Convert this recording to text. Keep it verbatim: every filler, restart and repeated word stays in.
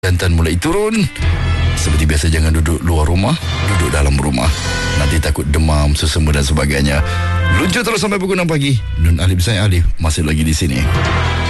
jantan mulai turun. Seperti biasa, jangan duduk luar rumah, duduk dalam rumah. Nanti takut demam, sesama dan sebagainya. Luncur terus sampai pukul enam pagi. Nun Alif, saya Alif, masih lagi di sini.